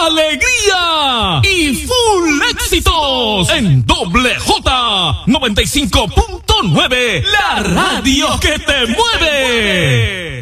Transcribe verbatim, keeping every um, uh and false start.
alegría y full éxitos en Doble J noventa y cinco punto nueve, la radio que te mueve.